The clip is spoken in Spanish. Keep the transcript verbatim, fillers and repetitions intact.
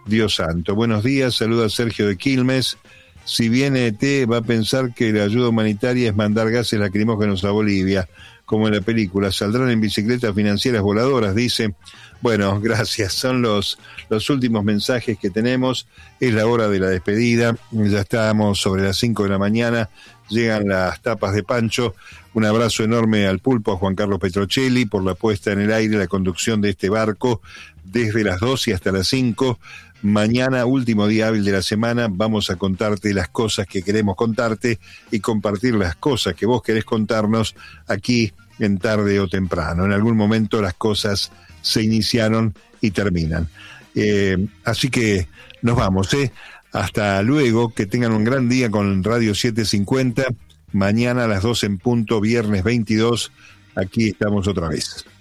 Dios santo. Buenos días, saluda Sergio de Quilmes. Si viene E T va a pensar que la ayuda humanitaria es mandar gases lacrimógenos a Bolivia, como en la película. Saldrán en bicicletas financieras voladoras, dice. Bueno, gracias. Son los, los últimos mensajes que tenemos. Es la hora de la despedida. Ya estamos sobre las cinco de la mañana. Llegan las tapas de Pancho. Un abrazo enorme al pulpo, a Juan Carlos Petrocelli, por la puesta en el aire, la conducción de este barco desde las dos y hasta las cinco. Mañana, último día hábil de la semana, vamos a contarte las cosas que queremos contarte y compartir las cosas que vos querés contarnos aquí en Tarde o Temprano. En algún momento las cosas se iniciaron y terminan. Eh, así que nos vamos, ¿eh? Hasta luego, que tengan un gran día con Radio setecientos cincuenta. Mañana a las dos en punto, viernes veintidós, aquí estamos otra vez.